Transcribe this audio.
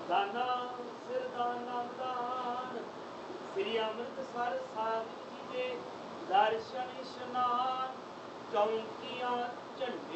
ਦਾਨਾ ਸਿਰ ਦਾਨ ਨਾਮਦਾਨ ਸ੍ਰੀ ਅੰਮ੍ਰਿਤਸਰ ਸਾਹਿਬ ਜੀ ਦੇ ਦਰਸ਼ਨ ਇਸ਼ਨਾਨ ਚੌਂਕੀਆਂ ਝੰਡੇ